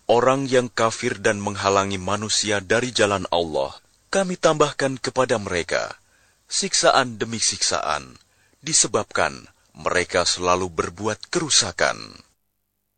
orang yang kafir dan menghalangi manusia dari jalan Allah, kami tambahkan kepada mereka siksaan demi siksaan, disebabkan mereka selalu berbuat kerusakan.